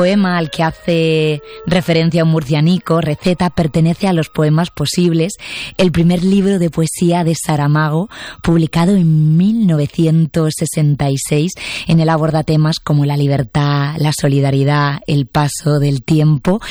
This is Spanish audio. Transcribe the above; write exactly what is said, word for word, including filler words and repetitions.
poema al que hace referencia un murcianico, Receta, pertenece a los poemas posibles, el primer libro de poesía de Saramago, publicado en mil novecientos sesenta y seis. En él aborda temas como la libertad, la solidaridad, el paso del tiempo